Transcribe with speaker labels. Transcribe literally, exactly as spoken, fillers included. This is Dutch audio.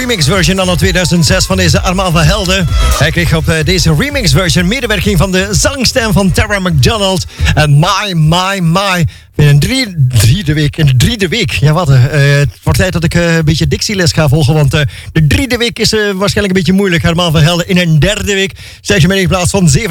Speaker 1: remix version dan uit tweeduizend zes van deze Armand van Helden. Hij kreeg op deze remix version medewerking van de zangstem van Tara McDonald. En My, My, My. In een drie, driede week. In de driede week. Ja, wat? Uh, het wordt tijd dat ik uh, een beetje dictieles ga volgen. Want uh, de driede week is uh, waarschijnlijk een beetje moeilijk. Armand van Helden in een derde week. Zeg je mij in plaats van zeven.